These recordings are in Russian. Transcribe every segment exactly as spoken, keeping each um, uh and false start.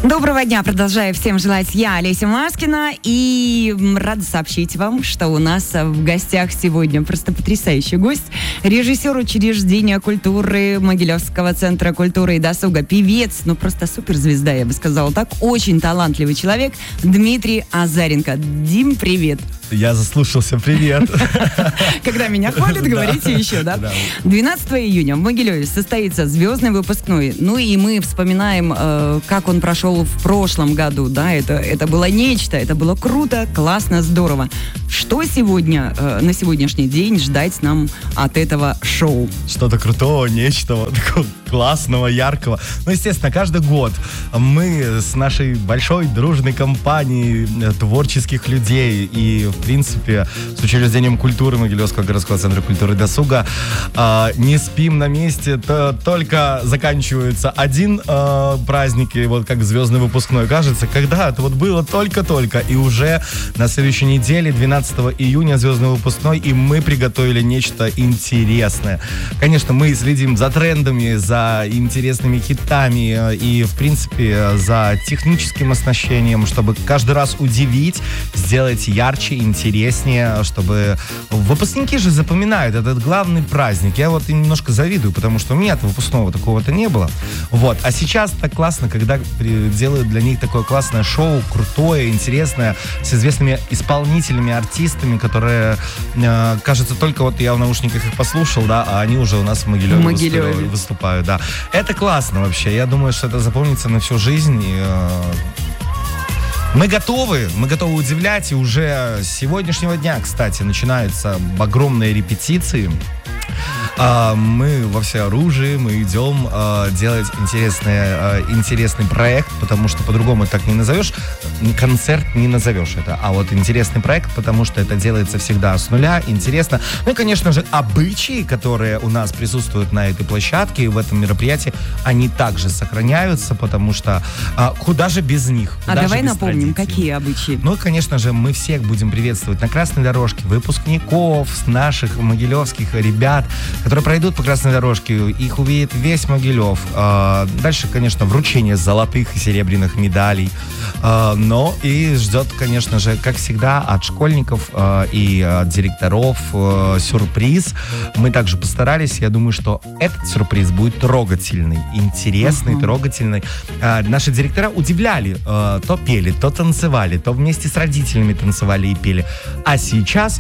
Доброго дня, продолжаю всем желать я, Олеся Маскина, и рада сообщить вам, что у нас в гостях сегодня просто потрясающий гость, режиссер учреждения культуры Могилевского центра культуры и досуга, певец, ну просто суперзвезда, я бы сказала так, очень талантливый человек Дмитрий Азаренко. Дим, привет! Я заслушался, привет. Когда меня хвалят, говорите еще, да? двенадцатого июня в Могилеве состоится звездный выпускной. Ну и мы вспоминаем, э, как он прошел в прошлом году, да, это, это было нечто, это было круто, классно, здорово. Что сегодня, э, на сегодняшний день ждать нам от этого шоу? Что-то крутого, нечто такого классного, яркого. Ну, естественно, каждый год мы с нашей большой дружной компанией творческих людей и, в принципе, с учреждением культуры Могилевского городского центра культуры и досуга э, не спим на месте. То, только заканчивается один э, праздник, и вот как звездный выпускной, кажется, когда это вот было только-только, и уже на следующей неделе, двенадцатого июня, звездный выпускной, и мы приготовили нечто интересное. Конечно, мы следим за трендами, за интересными хитами и, в принципе, за техническим оснащением, чтобы каждый раз удивить, сделать ярче, интереснее, чтобы... Выпускники же запоминают этот главный праздник. Я вот немножко завидую, потому что у меня-то выпускного такого-то не было. Вот. А сейчас так классно, когда делают для них такое классное шоу, крутое, интересное, с известными исполнителями, артистами, которые, э, кажется, только вот я в наушниках их послушал, да, а они уже у нас в Могилеве, в Могилеве. выступают, да. Это классно вообще. Я думаю, что это запомнится на всю жизнь. И, э, мы готовы, мы готовы удивлять. И уже с сегодняшнего дня, кстати, начинаются огромные репетиции. Uh, мы во всеоружии, мы идем uh, делать интересный, uh, интересный проект, потому что по-другому так не назовешь, концерт не назовешь это, а вот интересный проект, потому что это делается всегда с нуля, интересно. Ну и, конечно же, обычаи, которые у нас присутствуют на этой площадке и в этом мероприятии, они также сохраняются, потому что uh, куда же без них? А давай напомним, традиций? Какие обычаи? Ну, конечно же, мы всех будем приветствовать на красной дорожке, выпускников, наших могилевских ребят, которые пройдут по красной дорожке, их увидит весь Могилев. Дальше, конечно, вручение золотых и серебряных медалей. Но и ждет, конечно же, как всегда, от школьников и от директоров сюрприз. Мы также постарались. Я думаю, что этот сюрприз будет трогательный, интересный, uh-huh. трогательный. Наши директора удивляли. То пели, то танцевали, то вместе с родителями танцевали и пели. А сейчас...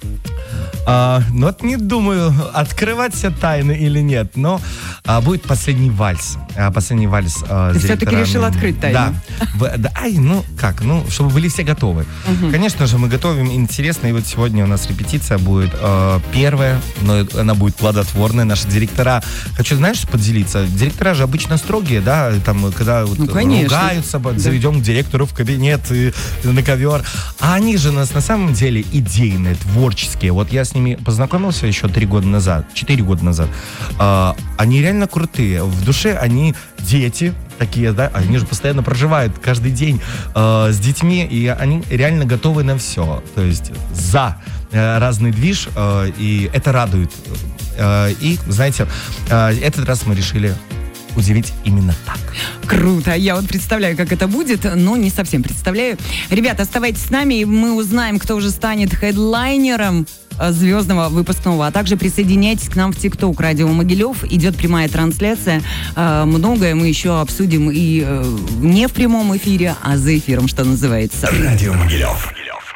Uh, ну вот не думаю, открывать все тайны или нет, но uh, будет последний вальс. Uh, последний вальс uh, Ты все-таки решил открыть тайну? Да. В, да. Ай, ну как, ну, чтобы были все готовы. Uh-huh. Конечно же, мы готовим интересно, и вот сегодня у нас репетиция будет uh, первая, но она будет плодотворная. Наши директора, хочу, знаешь, поделиться, директора же обычно строгие, да, там, когда ну, вот, ругаются, да. заведем к директору в кабинет и, и на ковер. А они же нас на самом деле идейные, творческие. Вот я с ними познакомился еще три года назад, четыре года назад. А, они реально крутые. В душе они дети такие, да, они же постоянно проживают каждый день э, с детьми, и они реально готовы на все. То есть за э, разный движ, э, и это радует. Э, и, знаете, э, этот раз мы решили удивить именно так. Круто. Я вот представляю, как это будет, но не совсем представляю. Ребята, оставайтесь с нами, и мы узнаем, кто же станет хедлайнером звездного выпускного. А также присоединяйтесь к нам в ТикТок Радио Могилев. Идет прямая трансляция. Многое мы еще обсудим и не в прямом эфире, а за эфиром, что называется. Радио Могилев.